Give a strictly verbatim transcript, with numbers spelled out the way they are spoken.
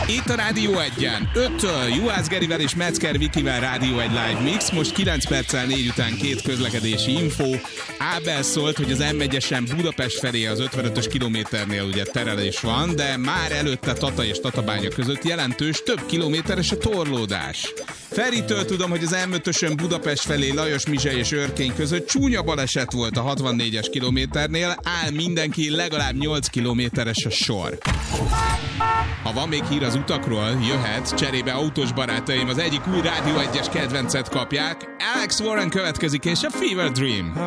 Itt a Rádió egyen. öttől Juhász Gerivel és Metzger Vikivel Rádió egy Live Mix. Most kilenc perccel négy után két közlekedési info. Ábel szólt, hogy az em egyesen Budapest felé az ötvenötös kilométernél ugye terelés van, de már előtte Tata és Tatabánya között jelentős, több kilométeres a torlódás. Feritől tudom, hogy az em ötösön Budapest felé Lajos Mizsely és Örkény között csúnya baleset volt a hatvannégyes kilométernél, áll mindenki, legalább nyolc kilométeres a sor. Ha van még hír az utakról, jöhet, cserébe autós barátaim az egyik új Rádió egyes kedvencet kapják. Alex Warren következik és a Fever Dream.